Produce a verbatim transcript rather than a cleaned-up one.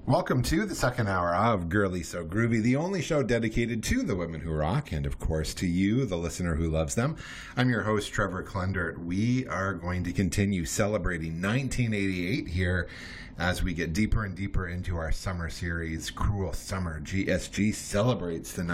Welcome to the second hour of Girly So Groovy, the only show dedicated to the women who rock and, of course, to you, the listener who loves them. I'm your host, Trevor Klendert. We are going to continue celebrating nineteen eighty-eight here as we get deeper and deeper into our summer series. Cruel Summer G S G celebrates the